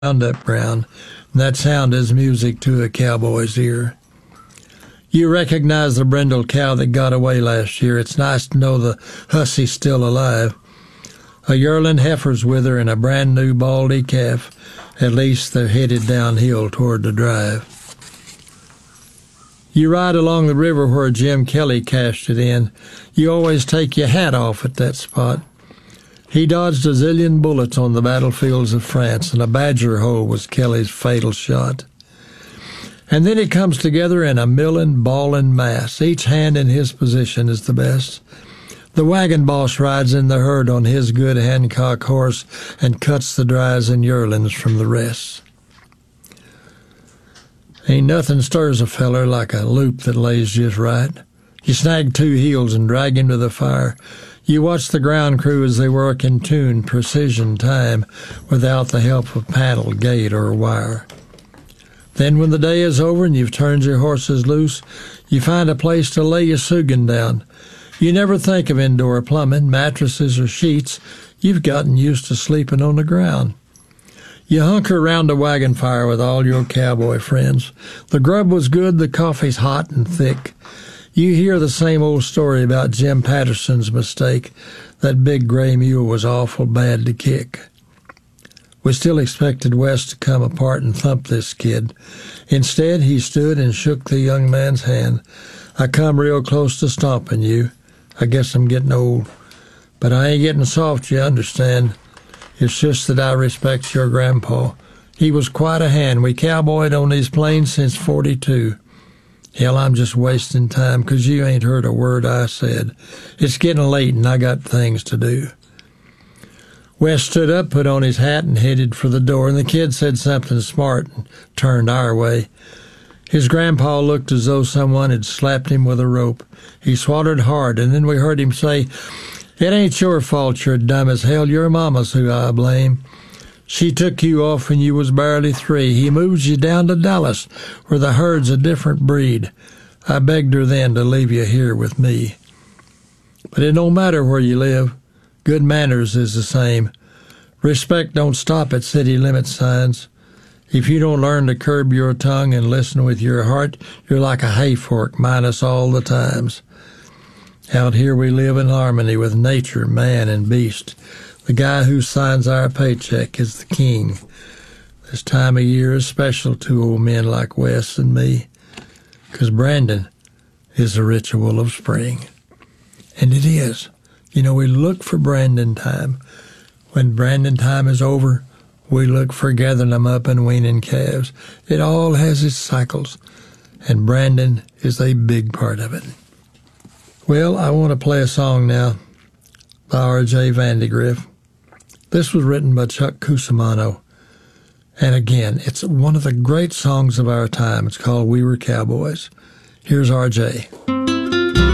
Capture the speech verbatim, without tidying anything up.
Roundup ground, and that sound is music to a cowboy's ear. You recognize the brindled cow that got away last year. It's nice to know the hussy's still alive. A yearling heifer's with her and a brand new baldy calf. At least they're headed downhill toward the drive. You ride along the river where Jim Kelly cashed it in. You always take your hat off at that spot. He dodged a zillion bullets on the battlefields of France, and a badger hole was Kelly's fatal shot. And then it comes together in a millin', ballin' mass. Each hand in his position is the best. The wagon boss rides in the herd on his good Hancock horse and cuts the dries and yearlings from the rest. Ain't nothing stirs a feller like a loop that lays just right. You snag two heels and drag him to the fire. You watch the ground crew as they work in tune, precision, time, without the help of paddle, gate, or wire. Then when the day is over and you've turned your horses loose, you find a place to lay your Sugan down. You never think of indoor plumbing, mattresses, or sheets. You've gotten used to sleeping on the ground. You hunker around a wagon fire with all your cowboy friends. The grub was good, the coffee's hot and thick. You hear the same old story about Jim Patterson's mistake. That big gray mule was awful bad to kick. We still expected Wes to come apart and thump this kid. Instead, he stood and shook the young man's hand. I come real close to stomping you. I guess I'm getting old. But I ain't getting soft, you understand. It's just that I respect your grandpa. He was quite a hand. We cowboyed on these plains since forty-two. Hell, I'm just wasting time 'cause you ain't heard a word I said. It's getting late and I got things to do. Wes stood up, put on his hat, and headed for the door, and the kid said something smart and turned our way. His grandpa looked as though someone had slapped him with a rope. He swallowed hard, and then we heard him say, "It ain't your fault you're dumb as hell. Your mama's who I blame. She took you off when you was barely three. He moves you down to Dallas, where the herd's a different breed. I begged her then to leave you here with me. But it don't matter where you live. Good manners is the same. Respect don't stop at city limit signs. If you don't learn to curb your tongue and listen with your heart, you're like a hay fork minus all the times. Out here we live in harmony with nature, man, and beast. The guy who signs our paycheck is the king. This time of year is special to old men like Wes and me, 'cause Brandon is the ritual of spring. And it is. You know, we look for Brandon time. When Brandon time is over, we look for gathering them up and weaning calves. It all has its cycles, and Brandon is a big part of it. Well, I want to play a song now by R J Vandegrift. This was written by Chuck Cusimano. And again, it's one of the great songs of our time. It's called We Were Cowboys. Here's R J.